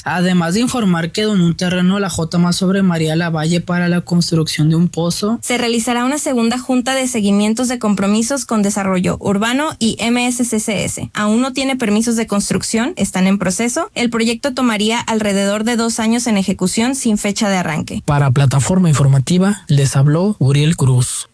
Juárez, además de informar que donó un terreno a la JMA sobre María Lavalle para la construcción de un pozo. Se realizará una segunda junta de seguimientos de compromisos con Desarrollo Urbano y MSCCS. Aún no tiene permisos de construcción, están en proceso. El proyecto tomaría alrededor de 2 años en ejecución sin fecha de arranque. Para Plataforma Informativa les habló Uriel Cruz.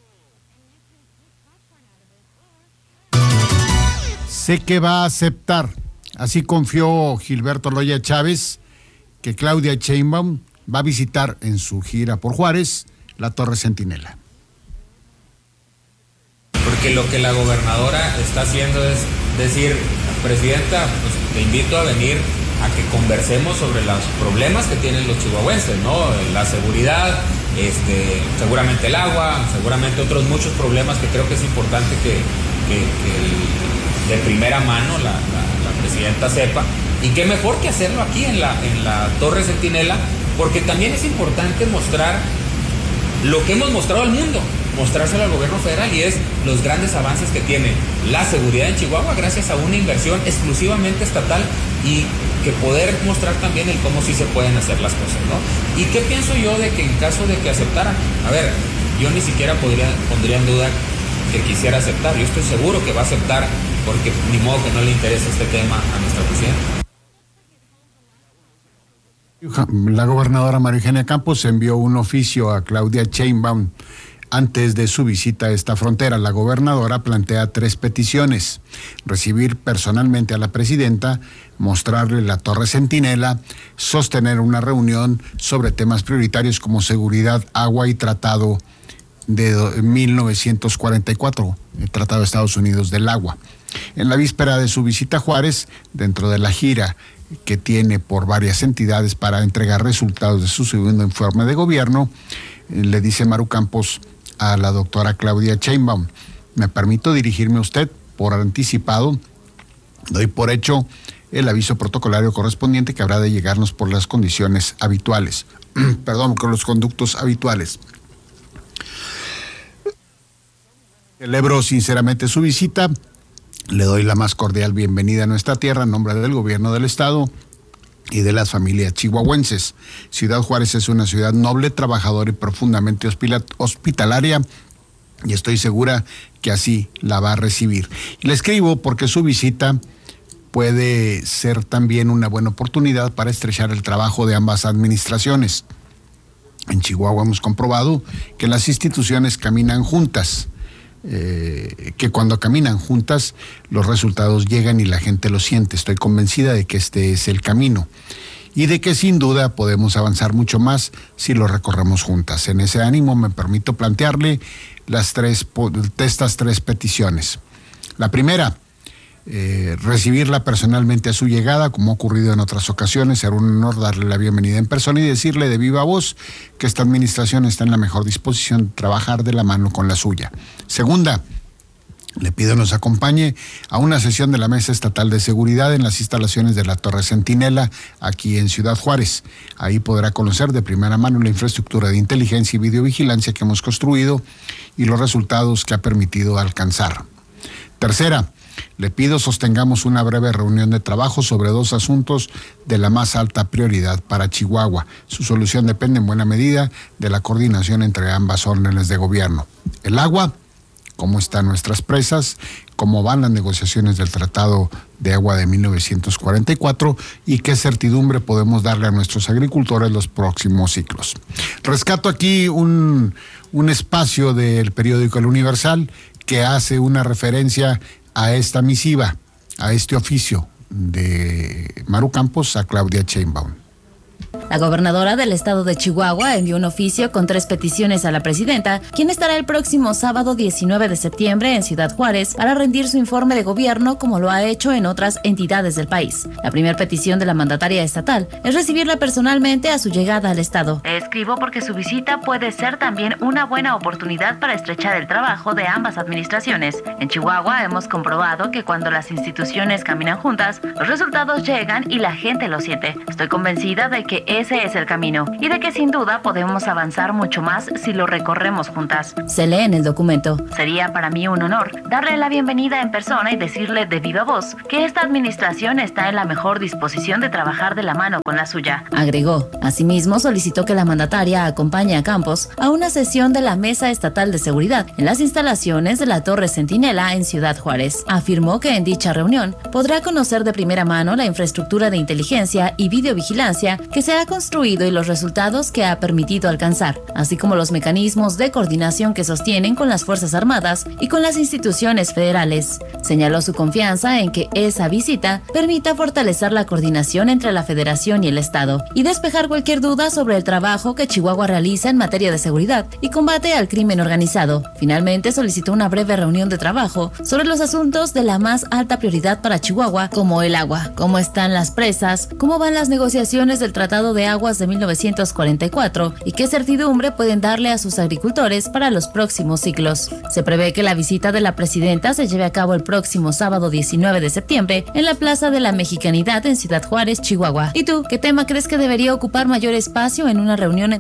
Sé que va a aceptar. Así confió Gilberto Loya Chávez que Claudia Sheinbaum va a visitar en su gira por Juárez la Torre Centinela. Porque lo que la gobernadora está haciendo es decir, presidenta, pues te invito a venir a que conversemos sobre los problemas que tienen los chihuahuenses, ¿no? La seguridad, seguramente el agua, seguramente otros muchos problemas que creo que es importante que de primera mano la presidenta sepa. Y qué mejor que hacerlo aquí en la Torre Centinela, porque también es importante mostrar lo que hemos mostrado al mundo, mostrárselo al gobierno federal, y es los grandes avances que tiene la seguridad en Chihuahua gracias a una inversión exclusivamente estatal, y que poder mostrar también el cómo sí se pueden hacer las cosas, ¿no? ¿Y qué pienso yo de que en caso de que aceptaran? A ver, yo ni siquiera pondría en duda que quisiera aceptar. Yo estoy seguro que va a aceptar, porque ni modo que no le interese este tema a nuestra presidenta. La gobernadora María Eugenia Campos envió un oficio a Claudia Sheinbaum antes de su visita a esta frontera. La gobernadora plantea 3 peticiones: recibir personalmente a la presidenta, mostrarle la Torre Centinela, sostener una reunión sobre temas prioritarios como seguridad, agua y tratado de 1944, el Tratado de Estados Unidos del Agua. En la víspera de su visita a Juárez, dentro de la gira que tiene por varias entidades para entregar resultados de su segundo informe de gobierno, le dice Maru Campos a la doctora Claudia Sheinbaum: me permito dirigirme a usted por anticipado, doy por hecho el aviso protocolario correspondiente que habrá de llegarnos por las condiciones habituales, con los conductos habituales. Celebro sinceramente su visita. Le doy la más cordial bienvenida a nuestra tierra en nombre del gobierno del estado y de las familias chihuahuenses. Ciudad Juárez es una ciudad noble, trabajadora y profundamente hospitalaria, y estoy segura que así la va a recibir. Y le escribo porque su visita puede ser también una buena oportunidad para estrechar el trabajo de ambas administraciones. En Chihuahua hemos comprobado que las instituciones caminan juntas. Que cuando caminan juntas los resultados llegan y la gente lo siente. Estoy convencida de que este es el camino y de que sin duda podemos avanzar mucho más si lo recorremos juntas. En ese ánimo me permito plantearle estas 3 peticiones. La primera, recibirla personalmente a su llegada, como ha ocurrido en otras ocasiones. Será un honor darle la bienvenida en persona y decirle de viva voz que esta administración está en la mejor disposición de trabajar de la mano con la suya. Segunda, le pido nos acompañe a una sesión de la Mesa Estatal de Seguridad en las instalaciones de la Torre Centinela, aquí en Ciudad Juárez. Ahí podrá conocer de primera mano la infraestructura de inteligencia y videovigilancia que hemos construido y los resultados que ha permitido alcanzar. Tercera, le pido sostengamos una breve reunión de trabajo sobre 2 asuntos de la más alta prioridad para Chihuahua. Su solución depende en buena medida de la coordinación entre ambas órdenes de gobierno. El agua, cómo están nuestras presas, cómo van las negociaciones del Tratado de Agua de 1944 y qué certidumbre podemos darle a nuestros agricultores los próximos ciclos. Rescato aquí un espacio del periódico El Universal que hace una referencia a esta misiva, a este oficio de Maru Campos a Claudia Sheinbaum. La gobernadora del estado de Chihuahua envió un oficio con 3 peticiones a la presidenta, quien estará el próximo sábado 19 de septiembre en Ciudad Juárez para rendir su informe de gobierno, como lo ha hecho en otras entidades del país. La primera petición de la mandataria estatal es recibirla personalmente a su llegada al estado. Le escribo porque su visita puede ser también una buena oportunidad para estrechar el trabajo de ambas administraciones. En Chihuahua hemos comprobado que cuando las instituciones caminan juntas, los resultados llegan y la gente lo siente. Estoy convencida de que ese es el camino y de que sin duda podemos avanzar mucho más si lo recorremos juntas. Se lee en el documento. Sería para mí un honor darle la bienvenida en persona y decirle de viva voz que esta administración está en la mejor disposición de trabajar de la mano con la suya, agregó. Asimismo, solicitó que la mandataria acompañe a Campos a una sesión de la Mesa Estatal de Seguridad en las instalaciones de la Torre Centinela en Ciudad Juárez. Afirmó que en dicha reunión podrá conocer de primera mano la infraestructura de inteligencia y videovigilancia que se ha construido y los resultados que ha permitido alcanzar, así como los mecanismos de coordinación que sostienen con las Fuerzas Armadas y con las instituciones federales. Señaló su confianza en que esa visita permita fortalecer la coordinación entre la Federación y el Estado y despejar cualquier duda sobre el trabajo que Chihuahua realiza en materia de seguridad y combate al crimen organizado. Finalmente, solicitó una breve reunión de trabajo sobre los asuntos de la más alta prioridad para Chihuahua, como el agua, cómo están las presas, cómo van las negociaciones del Tratado de Aguas de 1944 y qué certidumbre pueden darle a sus agricultores para los próximos ciclos. Se prevé que la visita de la presidenta se lleve a cabo el próximo sábado 19 de septiembre en la Plaza de la Mexicanidad en Ciudad Juárez, Chihuahua. ¿Y tú, qué tema crees que debería ocupar mayor espacio en una reunión?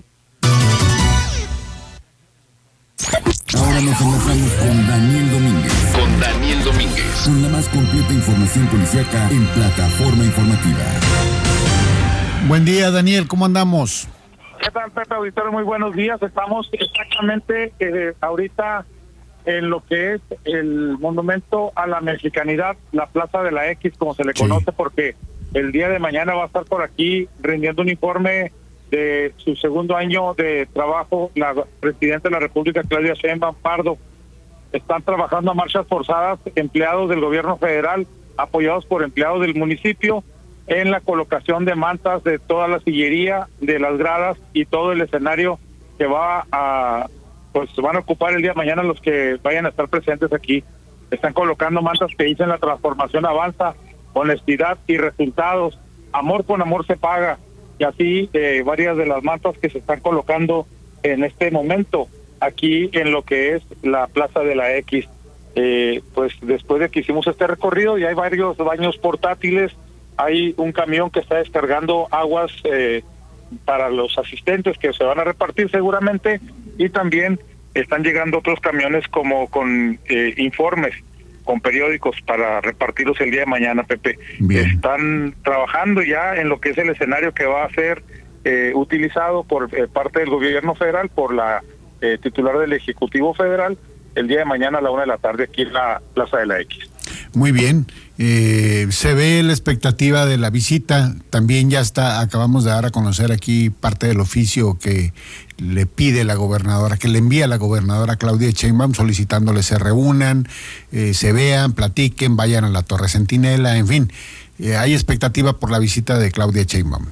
Ahora nos enlazamos con Daniel Domínguez. Con la más completa información policíaca en Plataforma Informativa. Buen día, Daniel, ¿cómo andamos? ¿Qué tal, Pepe Auditorio? Muy buenos días. Estamos exactamente ahorita en lo que es el monumento a la mexicanidad, la Plaza de la X, como se le conoce, porque el día de mañana va a estar por aquí rindiendo un informe de su segundo año de trabajo la presidenta de la República, Claudia Sheinbaum Pardo. Están trabajando a marchas forzadas empleados del gobierno federal, apoyados por empleados del municipio, en la colocación de mantas de toda la sillería, de las gradas y todo el escenario que van a ocupar el día de mañana los que vayan a estar presentes aquí. Están colocando mantas que dicen: la transformación avanza, honestidad y resultados, amor con amor se paga, y así varias de las mantas que se están colocando en este momento aquí en lo que es la Plaza de la X. Pues después de que hicimos este recorrido, ya hay varios baños portátiles, hay un camión que está descargando aguas para los asistentes que se van a repartir seguramente, y también están llegando otros camiones como con informes, con periódicos para repartirlos el día de mañana, Pepe. Bien. Están trabajando ya en lo que es el escenario que va a ser utilizado por parte del gobierno federal, por la titular del Ejecutivo Federal, el día de mañana a la 1:00 p.m. aquí en la Plaza de la X. Muy bien, se ve la expectativa de la visita, también ya acabamos de dar a conocer aquí parte del oficio que le pide la gobernadora, que le envía la gobernadora Claudia Sheinbaum, solicitándole se reúnan, se vean, platiquen, vayan a la Torre Centinela, en fin, hay expectativa por la visita de Claudia Sheinbaum.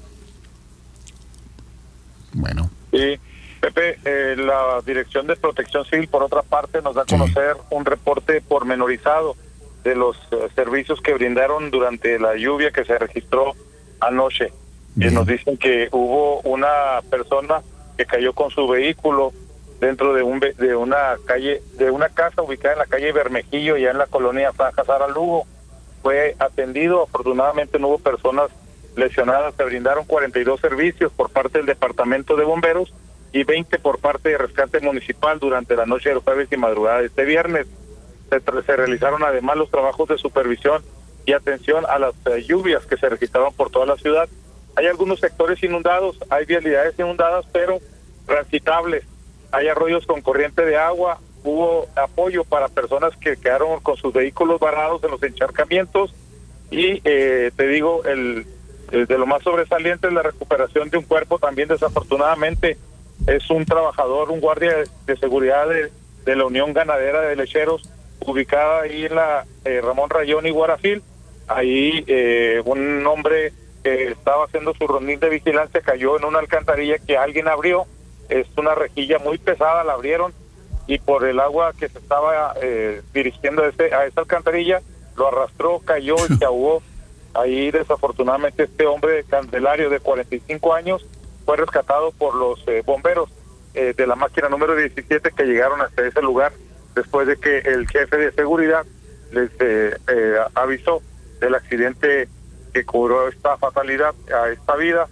Bueno. Sí, Pepe, la Dirección de Protección Civil, por otra parte, nos da a conocer un reporte pormenorizado de los servicios que brindaron durante la lluvia que se registró anoche. Nos dicen que hubo una persona que cayó con su vehículo dentro de una casa ubicada en la calle Bermejillo, ya en la colonia San Jazara Lugo. Fue atendido, afortunadamente no hubo personas lesionadas. Se brindaron 42 servicios por parte del Departamento de Bomberos y 20 por parte de Rescate Municipal durante la noche del jueves y madrugada de este viernes. Se realizaron además los trabajos de supervisión y atención a las lluvias que se registraron por toda la ciudad. Hay algunos sectores inundados, hay vialidades inundadas, pero transitables. Hay arroyos con corriente de agua. Hubo apoyo para personas que quedaron con sus vehículos varados en los encharcamientos. Y te digo, de lo más sobresaliente es la recuperación de un cuerpo. También, desafortunadamente, es un trabajador, un guardia de seguridad de la Unión Ganadera de Lecheros, ubicada ahí en la Ramón Rayón y Guarafil. Ahí un hombre que estaba haciendo su rondín de vigilancia cayó en una alcantarilla que alguien abrió. Es una rejilla muy pesada, la abrieron, y por el agua que se estaba dirigiendo a esa alcantarilla, lo arrastró, cayó y se ahogó. Ahí desafortunadamente este hombre Candelario de 45 años fue rescatado por los bomberos de la máquina número 17 que llegaron hasta ese lugar después de que el jefe de seguridad les avisó del accidente que cobró esta fatalidad a esta vida.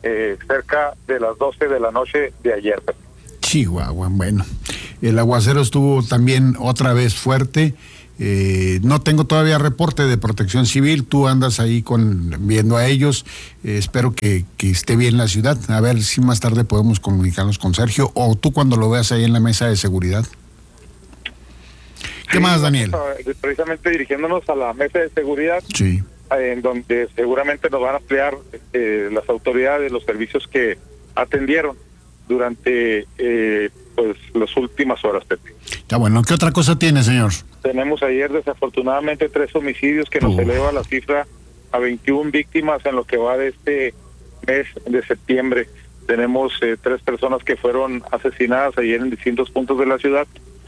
cerca de las 12 de la noche de ayer. Chihuahua, bueno, el aguacero estuvo también otra vez fuerte. No tengo todavía reporte de Protección Civil, tú andas ahí viendo a ellos, espero que esté bien la ciudad, a ver si más tarde podemos comunicarnos con Sergio, o tú cuando lo veas ahí en la mesa de seguridad. ¿Qué más, Daniel? Precisamente dirigiéndonos a la mesa de seguridad, sí, en donde seguramente nos van a ampliar las autoridades, los servicios que atendieron durante pues las últimas horas, Pepe. Ya bueno, ¿qué otra cosa tiene, señor? Tenemos ayer desafortunadamente 3 homicidios que nos eleva la cifra a 21 víctimas en lo que va de este mes de septiembre. Tenemos 3 personas que fueron asesinadas ayer en distintos puntos de la ciudad,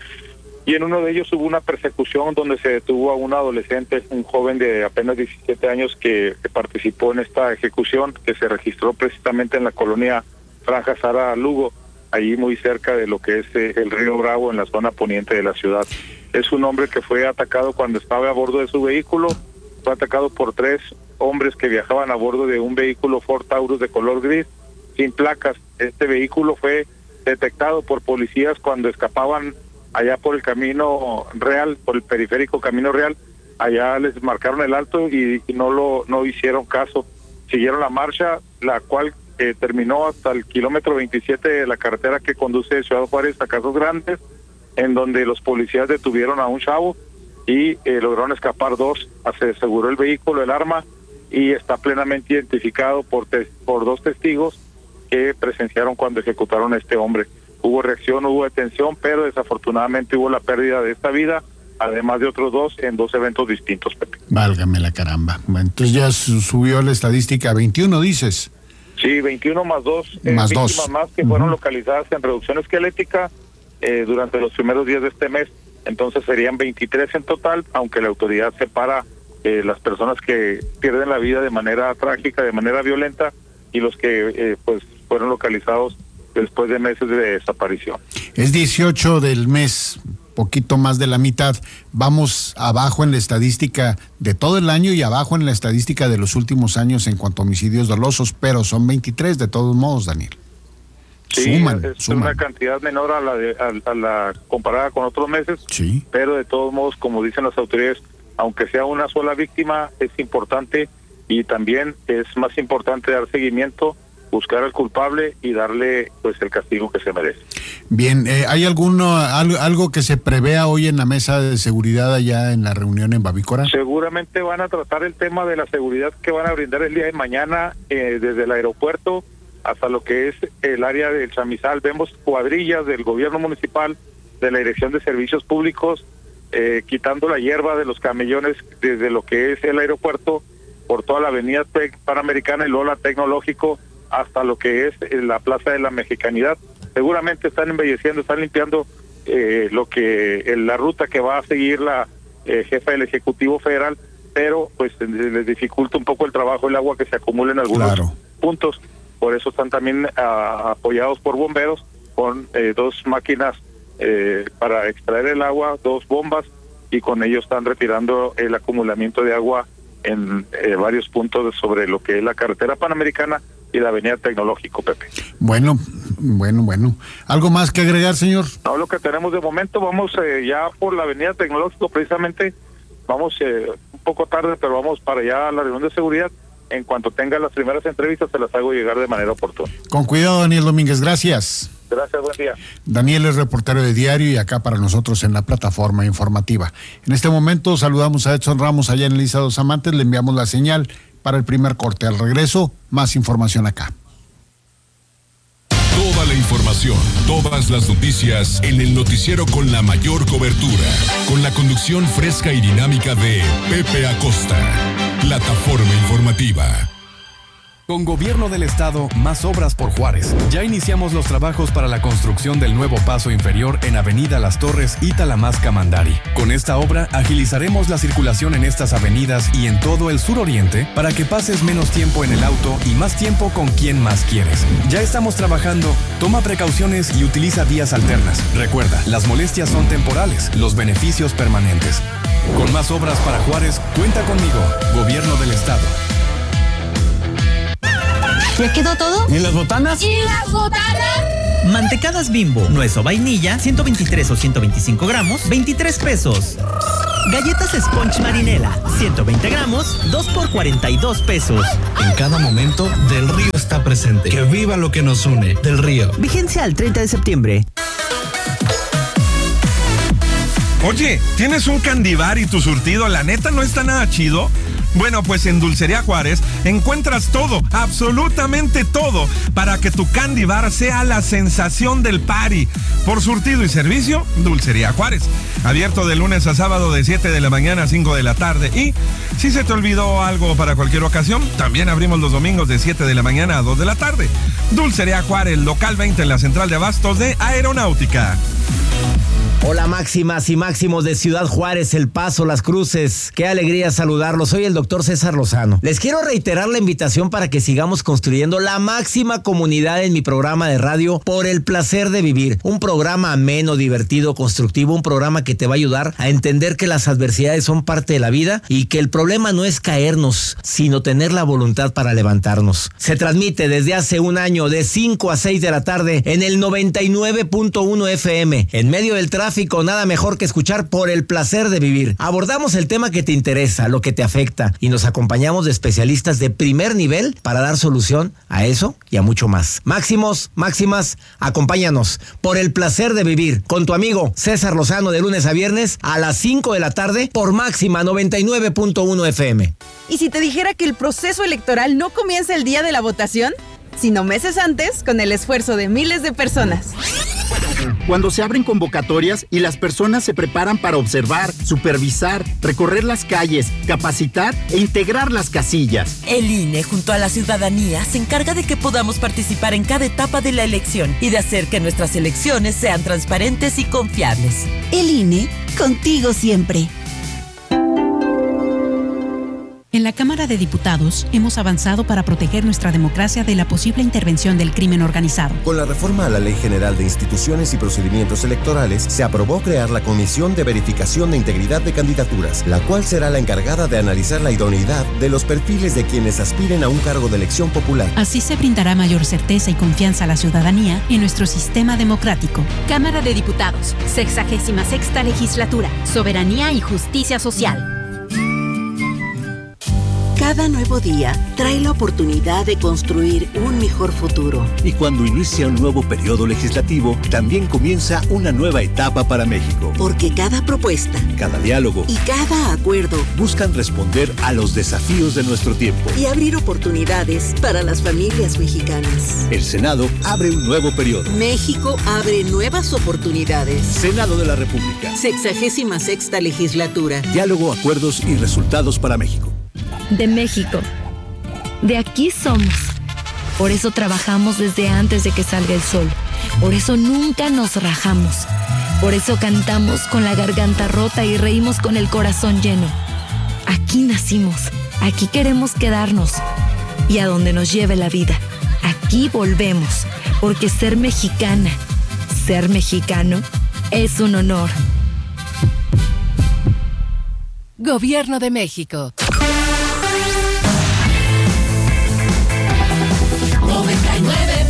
y en uno de ellos hubo una persecución donde se detuvo a un adolescente, un joven de apenas 17 años que participó en esta ejecución que se registró precisamente en la colonia Franja Sara Lugo, ahí muy cerca de lo que es el río Bravo, en la zona poniente de la ciudad. Es un hombre que fue atacado cuando estaba a bordo de su vehículo, fue atacado por 3 hombres que viajaban a bordo de un vehículo Ford Taurus de color gris, sin placas. Este vehículo fue detectado por policías cuando escapaban allá por el Camino Real, por el periférico Camino Real. Allá les marcaron el alto y no hicieron caso. Siguieron la marcha, la cual terminó hasta el kilómetro 27 de la carretera que conduce de Ciudad Juárez a Casas Grandes, en donde los policías detuvieron a un chavo y lograron escapar 2. Se aseguró el vehículo, el arma, y está plenamente identificado por 2 testigos que presenciaron cuando ejecutaron a este hombre. Hubo reacción, hubo detención, pero desafortunadamente hubo la pérdida de esta vida, además de otros 2 en 2 eventos distintos, Pepe. Válgame la caramba. Bueno, entonces ya subió la estadística a 21, dices. Sí, 21 más 2 más víctimas 2 más que fueron localizadas en reducción esquelética durante los primeros días de este mes. Entonces serían 23 en total, aunque la autoridad separa las personas que pierden la vida de manera trágica, de manera violenta, y los que pues fueron localizados después de meses de desaparición. Es 18 del mes, poquito más de la mitad. Vamos abajo en la estadística de todo el año y abajo en la estadística de los últimos años en cuanto a homicidios dolosos, pero son 23 de todos modos, Daniel. Sí, es una cantidad menor a la comparada con otros meses, sí, pero de todos modos, como dicen las autoridades, aunque sea una sola víctima, es importante, y también es más importante dar seguimiento, buscar al culpable y darle pues el castigo que se merece. Bien, ¿hay algo que se prevea hoy en la mesa de seguridad allá en la reunión en Babícora? Seguramente van a tratar el tema de la seguridad que van a brindar el día de mañana desde el aeropuerto hasta lo que es el área del Chamizal. Vemos cuadrillas del gobierno municipal, de la Dirección de Servicios Públicos, quitando la hierba de los camellones desde lo que es el aeropuerto por toda la avenida Panamericana y luego la Tecnológico hasta lo que es la Plaza de la Mexicanidad. Seguramente están embelleciendo, están limpiando la ruta que va a seguir la jefa del Ejecutivo Federal, pero pues les dificulta un poco el trabajo, el agua que se acumula en algunos puntos. Por eso están también apoyados por bomberos con 2 máquinas para extraer el agua, 2 bombas, y con ellos están retirando el acumulamiento de agua en varios puntos sobre lo que es la carretera Panamericana y la avenida Tecnológico, Pepe. Bueno. ¿Algo más que agregar, señor? No, lo que tenemos de momento, vamos ya por la avenida Tecnológico, precisamente, vamos un poco tarde, pero vamos para allá a la reunión de seguridad. En cuanto tenga las primeras entrevistas, se las hago llegar de manera oportuna. Con cuidado, Daniel Domínguez, gracias. Gracias, buen día. Daniel es reportero de Diario y acá para nosotros en la plataforma informativa. En este momento saludamos a Edson Ramos allá en Elisa Dos Amantes, le enviamos la señal para el primer corte. Al regreso, más información acá. Toda la información, todas las noticias en el noticiero con la mayor cobertura, con la conducción fresca y dinámica de Pepe Acosta. Plataforma informativa. Con Gobierno del Estado, más obras por Juárez. Ya iniciamos los trabajos para la construcción del nuevo paso inferior en Avenida Las Torres y Talamasca-Mandari. Con esta obra, agilizaremos la circulación en estas avenidas y en todo el suroriente para que pases menos tiempo en el auto y más tiempo con quien más quieres. Ya estamos trabajando. Toma precauciones y utiliza vías alternas. Recuerda, las molestias son temporales, los beneficios permanentes. Con más obras para Juárez, cuenta conmigo. Gobierno del Estado. ¿Ya quedó todo? ¿Y las botanas? ¿Y las botanas? Mantecadas Bimbo, nuez o vainilla, 123 o 125 gramos, 23 pesos. Galletas Sponge Marinela, 120 gramos, 2 por 42 pesos. En cada momento, Del Río está presente. Que viva lo que nos une. Del Río. Vigencia al 30 de septiembre. Oye, ¿tienes un candy bar y tu surtido la neta no está nada chido? Bueno, pues en Dulcería Juárez encuentras todo, absolutamente todo, para que tu candy bar sea la sensación del party. Por surtido y servicio, Dulcería Juárez. Abierto de lunes a sábado de 7 de la mañana a 5 de la tarde. Y si se te olvidó algo para cualquier ocasión, también abrimos los domingos de 7 de la mañana a 2 de la tarde. Dulcería Juárez, local 20 en la central de abastos de Aeronáutica. Hola máximas y máximos de Ciudad Juárez, El Paso, Las Cruces. Qué alegría saludarlos. Soy el doctor César Lozano. Les quiero reiterar la invitación para que sigamos construyendo la máxima comunidad en mi programa de radio Por el Placer de Vivir. Un programa ameno, divertido, constructivo, un programa que te va a ayudar a entender que las adversidades son parte de la vida y que el problema no es caernos, sino tener la voluntad para levantarnos. Se transmite desde hace un año de 5 a 6 de la tarde en el 99.1 FM. En medio del tráfico, nada mejor que escuchar Por el Placer de Vivir. Abordamos el tema que te interesa, lo que te afecta, y nos acompañamos de especialistas de primer nivel para dar solución a eso y a mucho más. Máximos, máximas, acompáñanos. Por el Placer de Vivir, con tu amigo César Lozano, de lunes a viernes a las 5 de la tarde por Máxima 99.1 FM. ¿Y si te dijera que el proceso electoral no comienza el día de la votación, sino meses antes, con el esfuerzo de miles de personas? Cuando se abren convocatorias y las personas se preparan para observar, supervisar, recorrer las calles, capacitar e integrar las casillas. El INE, junto a la ciudadanía, se encarga de que podamos participar en cada etapa de la elección y de hacer que nuestras elecciones sean transparentes y confiables. El INE, contigo siempre. En la Cámara de Diputados hemos avanzado para proteger nuestra democracia de la posible intervención del crimen organizado. Con la reforma a la Ley General de Instituciones y Procedimientos Electorales, se aprobó crear la Comisión de Verificación de Integridad de Candidaturas, la cual será la encargada de analizar la idoneidad de los perfiles de quienes aspiren a un cargo de elección popular. Así se brindará mayor certeza y confianza a la ciudadanía en nuestro sistema democrático. Cámara de Diputados, 66ª Legislatura, Soberanía y Justicia Social. Cada nuevo día trae la oportunidad de construir un mejor futuro. Y cuando inicia un nuevo periodo legislativo, también comienza una nueva etapa para México. Porque cada propuesta, cada diálogo y cada acuerdo buscan responder a los desafíos de nuestro tiempo y abrir oportunidades para las familias mexicanas. El Senado abre un nuevo periodo. México abre nuevas oportunidades. Senado de la República. 66ª Legislatura. Diálogo, acuerdos y resultados para México. De México. De aquí somos. Por eso trabajamos desde antes de que salga el sol. Por eso nunca nos rajamos. Por eso cantamos con la garganta rota y reímos con el corazón lleno. Aquí nacimos. Aquí queremos quedarnos. Y a donde nos lleve la vida. Aquí volvemos. Porque ser mexicana, ser mexicano, es un honor. Gobierno de México. 99.1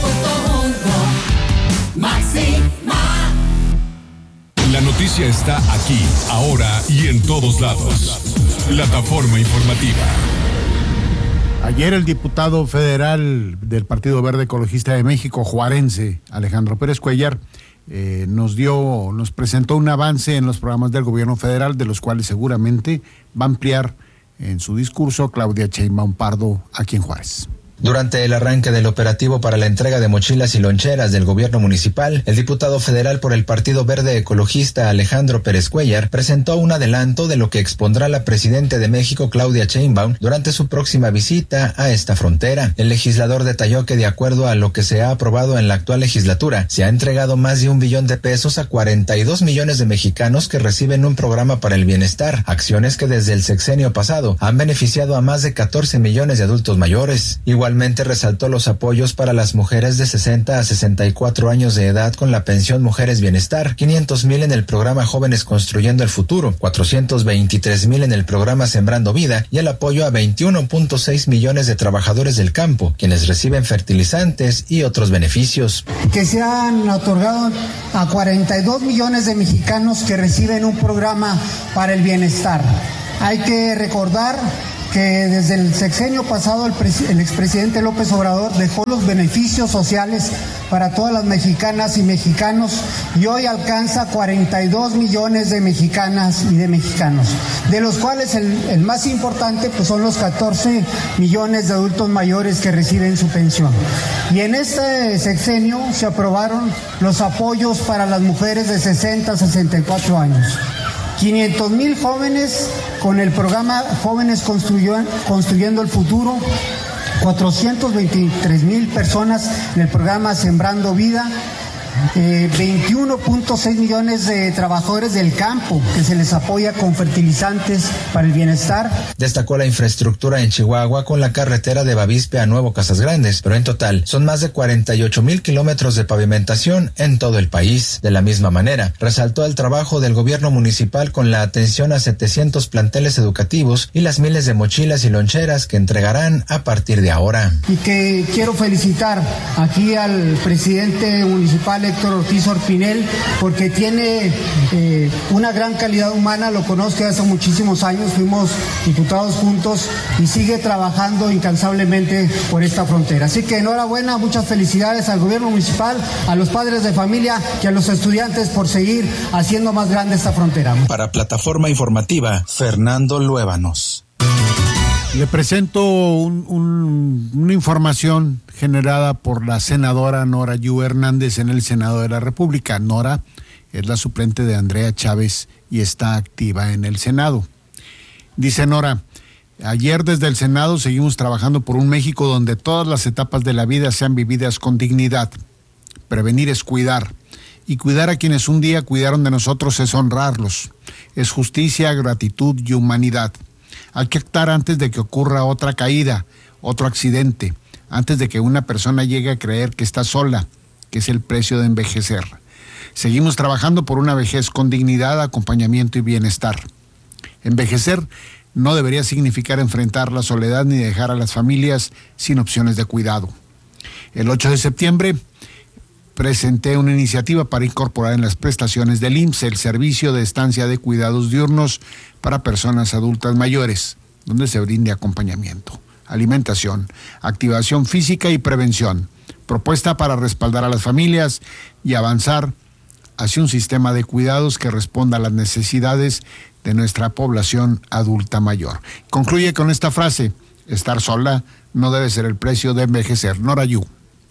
Máxima. La noticia está aquí, ahora y en todos lados. Plataforma informativa. Ayer el diputado federal del Partido Verde Ecologista de México, juarense, Alejandro Pérez Cuellar, nos presentó un avance en los programas del gobierno federal, de los cuales seguramente va a ampliar en su discurso Claudia Sheinbaum Pardo aquí en Juárez. Durante el arranque del operativo para la entrega de mochilas y loncheras del gobierno municipal, el diputado federal por el Partido Verde Ecologista Alejandro Pérez Cuellar presentó un adelanto de lo que expondrá la presidenta de México, Claudia Sheinbaum, durante su próxima visita a esta frontera. El legislador detalló que de acuerdo a lo que se ha aprobado en la actual legislatura, se ha entregado más de $1 billón a 42 millones de mexicanos que reciben un programa para el bienestar, acciones que desde el sexenio pasado han beneficiado a más de 14 millones de adultos mayores. Igualmente, Igualmente resaltó los apoyos para las mujeres de 60 a 64 años de edad con la pensión Mujeres Bienestar, 500,000 en el programa Jóvenes Construyendo el Futuro, 423,000 en el programa Sembrando Vida y el apoyo a 21.6 millones de trabajadores del campo, quienes reciben fertilizantes y otros beneficios. Que se han otorgado a 42 millones de mexicanos que reciben un programa para el bienestar. Hay que recordar que desde el sexenio pasado el expresidente López Obrador dejó los beneficios sociales para todas las mexicanas y mexicanos y hoy alcanza 42 millones de mexicanas y de mexicanos, de los cuales el más importante pues son los 14 millones de adultos mayores que reciben su pensión. Y en este sexenio se aprobaron los apoyos para las mujeres de 60 a 64 años. 500,000 jóvenes con el programa Jóvenes Construyendo el Futuro, 423,000 personas en el programa Sembrando Vida, 21.6 millones de trabajadores del campo que se les apoya con fertilizantes para el bienestar. Destacó la infraestructura en Chihuahua con la carretera de Bavispe a Nuevo Casas Grandes, pero en total son más de 48,000 kilómetros de pavimentación en todo el país. De la misma manera, resaltó el trabajo del gobierno municipal con la atención a 700 planteles educativos y las miles de mochilas y loncheras que entregarán a partir de ahora. Y que quiero felicitar aquí al presidente municipal Héctor Ortiz Orpinel, porque tiene una gran calidad humana, lo conozco hace muchísimos años, fuimos diputados juntos y sigue trabajando incansablemente por esta frontera. Así que enhorabuena, muchas felicidades al gobierno municipal, a los padres de familia y a los estudiantes por seguir haciendo más grande esta frontera. Para Plataforma Informativa, Fernando Luébanos. Le presento una información generada por la senadora Nora Yu Hernández en el Senado de la República. Nora es la suplente de Andrea Chávez y está activa en el Senado. Dice Nora, ayer desde el Senado seguimos trabajando por un México donde todas las etapas de la vida sean vividas con dignidad. Prevenir es cuidar, y cuidar a quienes un día cuidaron de nosotros es honrarlos. Es justicia, gratitud y humanidad. Hay que actuar antes de que ocurra otra caída, otro accidente, antes de que una persona llegue a creer que está sola, que es el precio de envejecer. Seguimos trabajando por una vejez con dignidad, acompañamiento y bienestar. Envejecer no debería significar enfrentar la soledad ni dejar a las familias sin opciones de cuidado. El 8 de septiembre presenté una iniciativa para incorporar en las prestaciones del IMSS el servicio de estancia de cuidados diurnos para personas adultas mayores, donde se brinde acompañamiento, alimentación, activación física y prevención. Propuesta para respaldar a las familias y avanzar hacia un sistema de cuidados que responda a las necesidades de nuestra población adulta mayor. Concluye con esta frase: estar sola no debe ser el precio de envejecer. Nora Yu.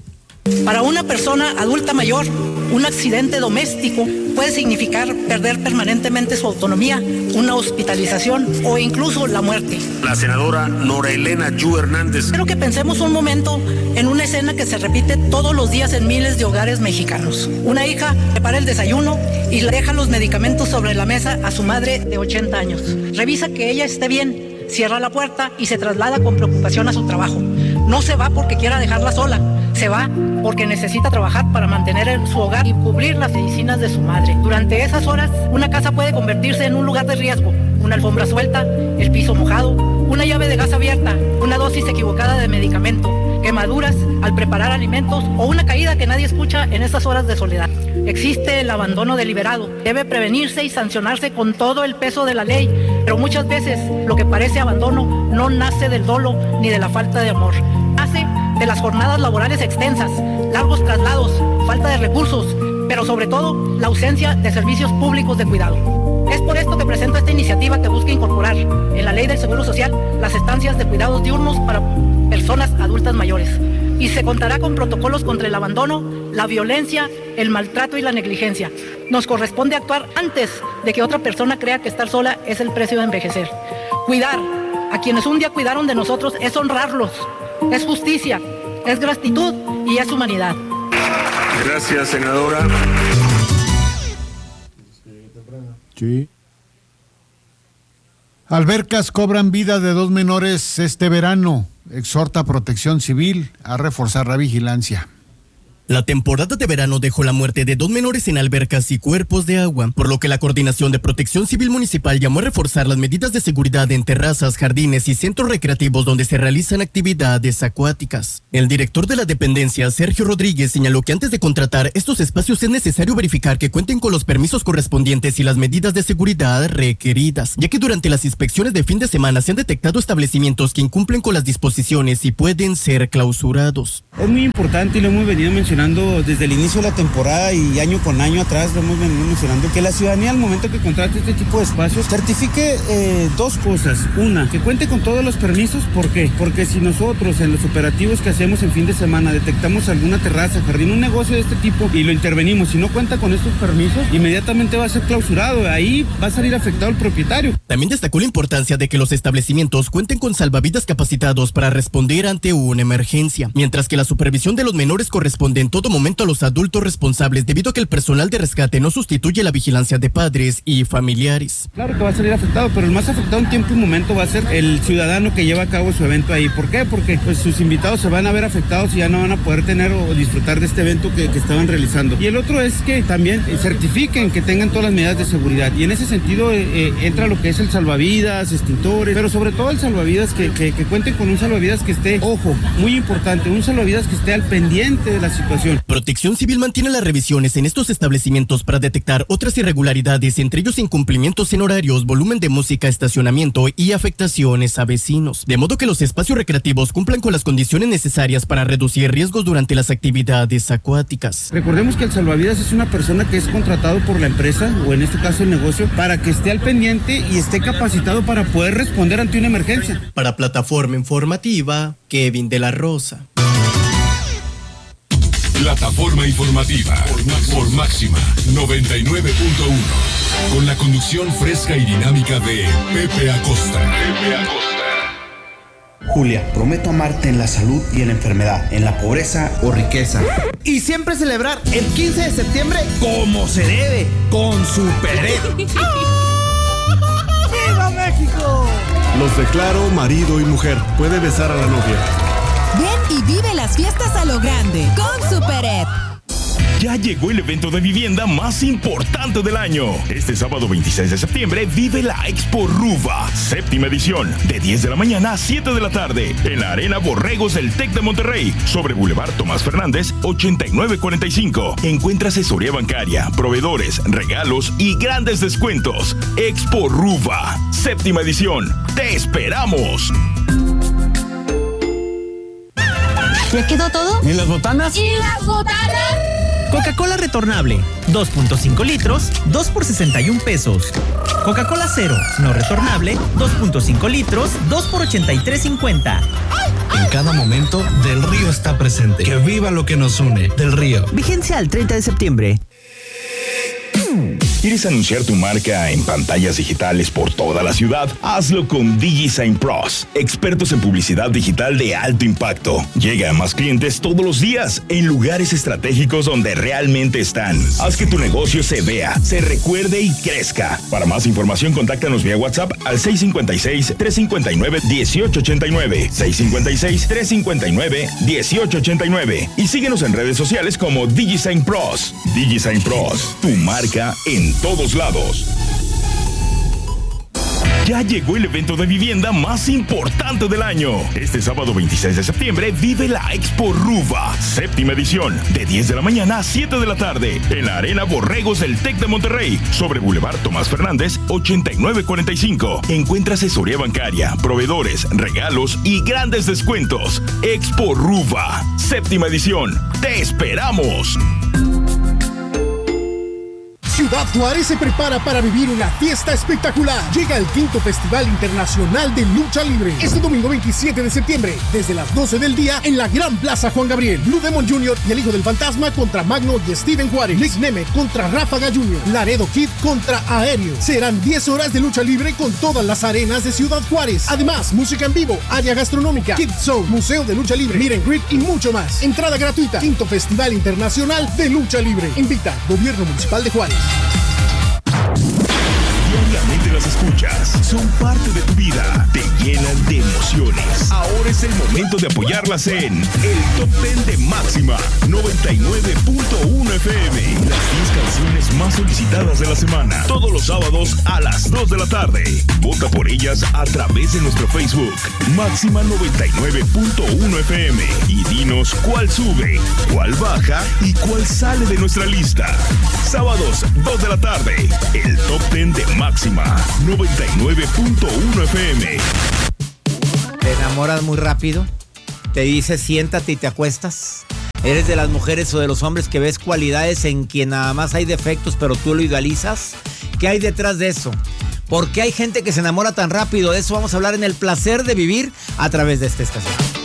Para una persona adulta mayor, un accidente doméstico puede significar perder permanentemente su autonomía, una hospitalización o incluso la muerte. La senadora Nora Elena Yu Hernández. Quiero que pensemos un momento en una escena que se repite todos los días en miles de hogares mexicanos. Una hija prepara el desayuno y le deja los medicamentos sobre la mesa a su madre de 80 años. Revisa que ella esté bien, cierra la puerta y se traslada con preocupación a su trabajo. No se va porque quiera dejarla sola, se va porque necesita trabajar para mantener su hogar y cubrir las medicinas de su madre. Durante esas horas, una casa puede convertirse en un lugar de riesgo. Una alfombra suelta, el piso mojado, una llave de gas abierta, una dosis equivocada de medicamento, quemaduras al preparar alimentos o una caída que nadie escucha en esas horas de soledad. Existe el abandono deliberado. Debe prevenirse y sancionarse con todo el peso de la ley, pero muchas veces lo que parece abandono no nace del dolo ni de la falta de amor. Nace de las jornadas laborales extensas, largos traslados, falta de recursos, pero sobre todo la ausencia de servicios públicos de cuidado. Es por esto que presento esta iniciativa que busca incorporar en la Ley del Seguro Social las estancias de cuidados diurnos para personas adultas mayores. Y se contará con protocolos contra el abandono, la violencia, el maltrato y la negligencia. Nos corresponde actuar antes de que otra persona crea que estar sola es el precio de envejecer. Cuidar a quienes un día cuidaron de nosotros es honrarlos, es justicia, es gratitud y es humanidad. Gracias, senadora. Sí. Albercas cobran vida de 2 menores este verano. Exhorta Protección Civil a reforzar la vigilancia. La temporada de verano dejó la muerte de 2 menores en albercas y cuerpos de agua, por lo que la Coordinación de Protección Civil Municipal llamó a reforzar las medidas de seguridad en terrazas, jardines y centros recreativos donde se realizan actividades acuáticas. El director de la dependencia, Sergio Rodríguez, señaló que antes de contratar estos espacios es necesario verificar que cuenten con los permisos correspondientes y las medidas de seguridad requeridas, ya que durante las inspecciones de fin de semana se han detectado establecimientos que incumplen con las disposiciones y pueden ser clausurados. Es muy importante y lo hemos venido mencionando desde el inicio de la temporada y año con año atrás lo hemos venido mencionando, que la ciudadanía al momento que contrate este tipo de espacios certifique 2 cosas. Una, que cuente con todos los permisos. ¿Por qué? Porque si nosotros en los operativos que hacemos en fin de semana detectamos alguna terraza, jardín, un negocio de este tipo y lo intervenimos y no cuenta con estos permisos, inmediatamente va a ser clausurado. Ahí va a salir afectado el propietario. También destacó la importancia de que los establecimientos cuenten con salvavidas capacitados para responder ante una emergencia, mientras que la supervisión de los menores corresponde en todo momento a los adultos responsables, debido a que el personal de rescate no sustituye la vigilancia de padres y familiares. Claro que va a salir afectado, pero el más afectado en tiempo y momento va a ser el ciudadano que lleva a cabo su evento ahí. ¿Por qué? Porque pues sus invitados se van a ver afectados y ya no van a poder tener o disfrutar de este evento que estaban realizando. Y el otro es que también certifiquen que tengan todas las medidas de seguridad. Y en ese sentido entra lo que es el salvavidas, extintores, pero sobre todo el salvavidas que cuenten con un salvavidas que esté, ojo, muy importante, un salvavidas que esté al pendiente de la situación. Protección Civil mantiene las revisiones en estos establecimientos para detectar otras irregularidades, entre ellos incumplimientos en horarios, volumen de música, estacionamiento y afectaciones a vecinos, de modo que los espacios recreativos cumplan con las condiciones necesarias para reducir riesgos durante las actividades acuáticas. Recordemos que el salvavidas es una persona que es contratado por la empresa, o en este caso el negocio, para que esté al pendiente y esté capacitado para poder responder ante una emergencia. Para Plataforma Informativa, Kevin de la Rosa. Plataforma informativa por Máxima 99.1, con la conducción fresca y dinámica de Pepe Acosta. Julia, prometo amarte en la salud y en la enfermedad, en la pobreza o riqueza. Y siempre celebrar el 15 de septiembre como se debe, con Super Ed. ¡Viva México! Los declaro marido y mujer. Puede besar a la novia. Ven y vive las fiestas a lo grande con Super Ed. Ya llegó el evento de vivienda más importante del año. Este sábado 26 de septiembre vive la Expo RUVA, 7ª edición, de 10 de la mañana a 7 de la tarde, en la Arena Borregos del TEC de Monterrey, sobre Boulevard Tomás Fernández, 8945. Encuentra asesoría bancaria, proveedores, regalos y grandes descuentos. Expo RUVA, 7ª edición. ¡Te esperamos! ¿Ya quedó todo? ¿Y las botanas? ¿Y las botanas? Coca-Cola retornable, 2.5 litros, 2 por 61 pesos. Coca-Cola cero, no retornable, 2.5 litros, 2 por 83.50. En cada momento, Del Río está presente. Que viva lo que nos une. Del Río. Vigencia al 30 de septiembre. ¿Quieres anunciar tu marca en pantallas digitales por toda la ciudad? Hazlo con DigiSign Pros, expertos en publicidad digital de alto impacto. Llega a más clientes todos los días, en lugares estratégicos donde realmente están. Haz que tu negocio se vea, se recuerde y crezca. Para más información, contáctanos vía WhatsApp al 656-359-1889. 656-359-1889. Y síguenos en redes sociales como DigiSign Pros. DigiSign Pros, tu marca en todos lados. Ya llegó el evento de vivienda más importante del año. Este sábado 26 de septiembre vive la Expo RUVA, 7ª edición, de 10 de la mañana a 7 de la tarde, en la Arena Borregos del TEC de Monterrey, sobre Boulevard Tomás Fernández, 8945. Encuentra asesoría bancaria, proveedores, regalos y grandes descuentos. Expo RUVA, 7ª edición. ¡Te esperamos! Ciudad Juárez se prepara para vivir una fiesta espectacular. Llega el 5º Festival Internacional de Lucha Libre. Este domingo 27 de septiembre, desde las 12 del día, en la Gran Plaza Juan Gabriel. Blue Demon Jr. y el Hijo del Fantasma contra Magno y Steven Juárez. Lick Nemeth contra Ráfaga Jr. Laredo Kid contra Aéreo. Serán 10 horas de lucha libre con todas las arenas de Ciudad Juárez. Además, música en vivo, área gastronómica, Kid Zone, Museo de Lucha Libre, Meet and Greet y mucho más. Entrada gratuita. 5º Festival Internacional de Lucha Libre. Invita Gobierno Municipal de Juárez. Diariamente las escuchas escuchas son parte de tu vida, te llenan de emociones. Ahora es el momento de apoyarlas en el Top 10 de Máxima 99.1 FM. Las 10 canciones más solicitadas de la semana, todos los sábados a las 2 de la tarde. Vota por ellas a través de nuestro Facebook, Máxima 99.1 FM, y dinos cuál sube, cuál baja y cuál sale de nuestra lista. Sábados, 2 de la tarde, el Top 10 de Máxima 99.1 FM. ¿Te enamoras muy rápido? ¿Te dice siéntate y te acuestas? ¿Eres de las mujeres o de los hombres que ves cualidades en quien nada más hay defectos pero tú lo idealizas? ¿Qué hay detrás de eso? ¿Por qué hay gente que se enamora tan rápido? De eso vamos a hablar en El Placer de Vivir a través de esta estación.